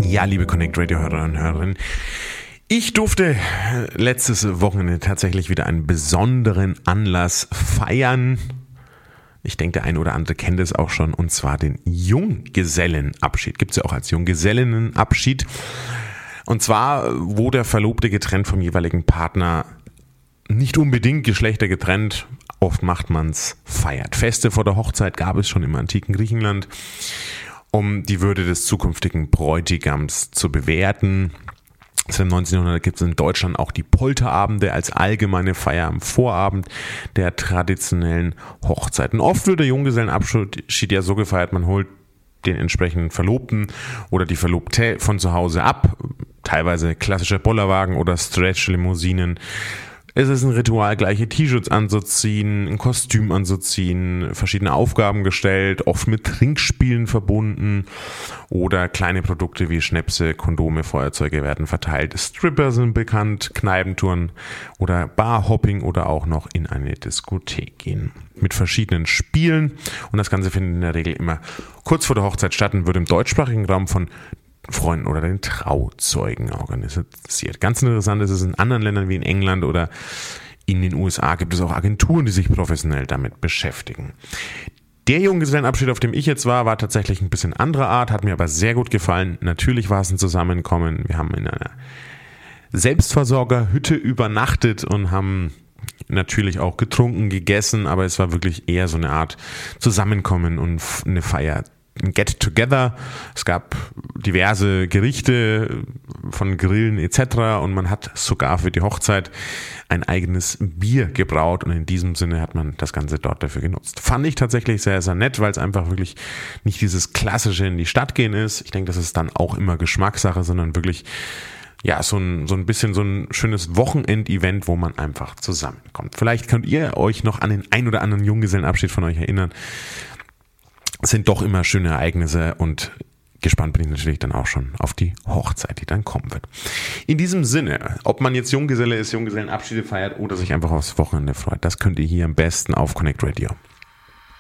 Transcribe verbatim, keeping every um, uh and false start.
Ja, liebe Connect Radio Hörer und Hörerinnen, ich durfte letztes Wochenende tatsächlich wieder einen besonderen Anlass feiern. Ich denke, der ein oder andere kennt es auch schon, und zwar den Junggesellenabschied. Gibt es ja auch als Junggesellinnenabschied. Und zwar, wo der Verlobte getrennt vom jeweiligen Partner, nicht unbedingt geschlechtergetrennt, oft macht man es, feiert. Feste vor der Hochzeit gab es schon im antiken Griechenland, um die Würde des zukünftigen Bräutigams zu bewerten. Seit neunzehnhundert gibt es in Deutschland auch die Polterabende als allgemeine Feier am Vorabend der traditionellen Hochzeiten. Oft wird der Junggesellenabschied ja so gefeiert, man holt den entsprechenden Verlobten oder die Verlobte von zu Hause ab, teilweise klassische Bollerwagen oder Stretch-Limousinen. Es ist ein Ritual, gleiche T-Shirts anzuziehen, ein Kostüm anzuziehen, verschiedene Aufgaben gestellt, oft mit Trinkspielen verbunden oder kleine Produkte wie Schnäpse, Kondome, Feuerzeuge werden verteilt. Stripper sind bekannt, Kneipentouren oder Barhopping oder auch noch in eine Diskothek gehen. Mit verschiedenen Spielen, und das Ganze findet in der Regel immer kurz vor der Hochzeit statt und wird im deutschsprachigen Raum von Freunden oder den Trauzeugen organisiert. Ganz interessant ist es in anderen Ländern wie in England oder in den U S A gibt es auch Agenturen, die sich professionell damit beschäftigen. Der Junggesellenabschied, auf dem ich jetzt war, war tatsächlich ein bisschen anderer Art, hat mir aber sehr gut gefallen. Natürlich war es ein Zusammenkommen. Wir haben in einer Selbstversorgerhütte übernachtet und haben natürlich auch getrunken, gegessen, aber es war wirklich eher so eine Art Zusammenkommen und eine Feier. Ein Get-Together. Es gab diverse Gerichte von Grillen et cetera und man hat sogar für die Hochzeit ein eigenes Bier gebraut und in diesem Sinne hat man das Ganze dort dafür genutzt. Fand ich tatsächlich sehr, sehr nett, weil es einfach wirklich nicht dieses klassische in die Stadt gehen ist. Ich denke, das ist dann auch immer Geschmackssache, sondern wirklich ja, so ein, so ein bisschen so ein schönes Wochenend-Event, wo man einfach zusammenkommt. Vielleicht könnt ihr euch noch an den ein oder anderen Junggesellenabschied von euch erinnern. Es sind doch immer schöne Ereignisse und gespannt bin ich natürlich dann auch schon auf die Hochzeit, die dann kommen wird. In diesem Sinne, ob man jetzt Junggeselle ist, Junggesellenabschiede feiert oder sich einfach aufs Wochenende freut, das könnt ihr hier am besten auf Connect Radio.